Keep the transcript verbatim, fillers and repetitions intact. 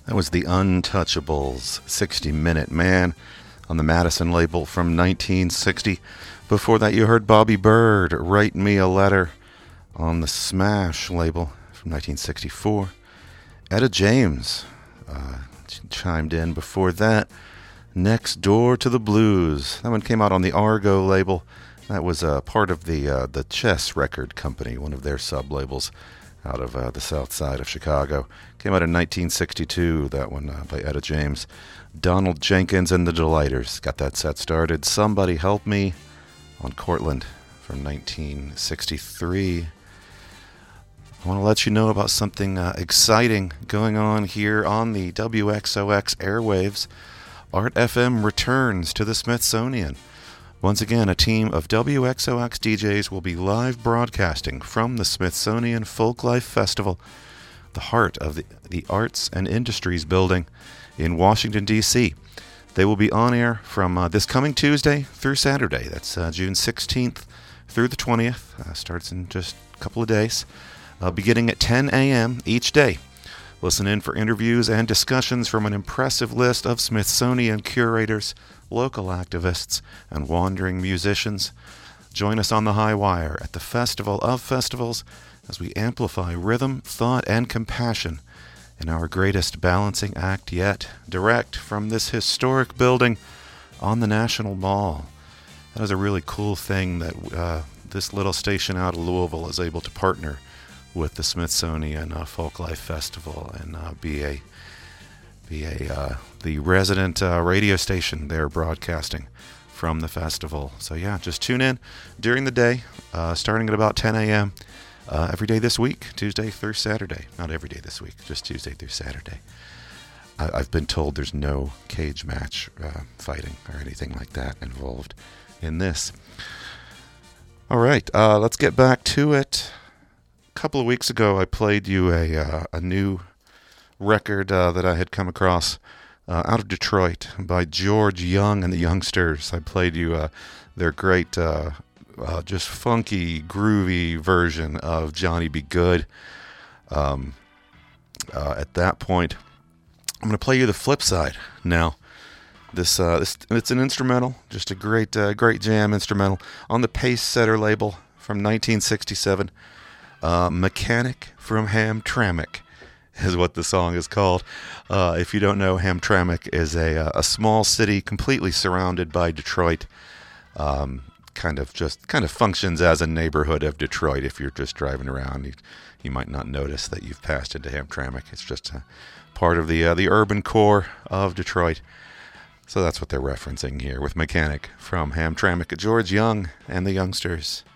That was the Untouchables, sixty minute Man, on the Madison label from nineteen sixty. Before that, you heard Bobby Byrd, Write Me a Letter, on the Smash label from nineteen sixty-four. Etta James uh, chimed in before that. Next Door to the Blues. That one came out on the Argo label. That was uh, part of the uh, the Chess Record Company, one of their sub-labels out of uh, the south side of Chicago. Came out in nineteen sixty-two, that one uh, by Etta James. Donald Jenkins and the Delighters got that set started. Somebody Help Me on Cortland from nineteen sixty-three. I want to let you know about something uh, exciting going on here on the W X O X airwaves. Art F M returns to the Smithsonian. Once again, a team of W X O X D Js will be live broadcasting from the Smithsonian Folklife Festival, the heart of the, the Arts and Industries Building in Washington, D C They will be on air from uh, this coming Tuesday through Saturday. That's uh, June sixteenth through the twentieth. Uh, starts in just a couple of days, uh, beginning at ten a.m. each day. Listen in for interviews and discussions from an impressive list of Smithsonian curators, local activists, and wandering musicians. Join us on the high wire at the Festival of Festivals as we amplify rhythm, thought, and compassion in our greatest balancing act yet, direct from this historic building on the National Mall. That is a really cool thing that uh, this little station out of Louisville is able to partner with the Smithsonian uh, Folklife Festival and uh, be a be a uh, the resident uh, radio station there broadcasting from the festival. So yeah, just tune in during the day, uh, starting at about ten a.m. Uh, every day this week, Tuesday through Saturday. Not every day this week, just Tuesday through Saturday. I, I've been told there's no cage match uh, fighting or anything like that involved in this. All right, uh, let's get back to it. A couple of weeks ago, I played you a uh, a new record uh, that I had come across uh, out of Detroit by George Young and the Youngsters. I played you uh, their great, uh, uh, just funky, groovy version of Johnny Be Good. Um, uh, at that point, I'm going to play you the flip side now. This, uh, this it's an instrumental, just a great, uh, great jam instrumental on the Pace Setter label from nineteen sixty-seven. Uh, Mechanic from Hamtramck is what the song is called. Uh, if you don't know, Hamtramck is a a small city completely surrounded by Detroit. Um, kind of just kind of functions as a neighborhood of Detroit. If you're just driving around, you, you might not notice that you've passed into Hamtramck. It's just a part of the uh, the urban core of Detroit. So that's what they're referencing here with Mechanic from Hamtramck. George Young and the Youngsters.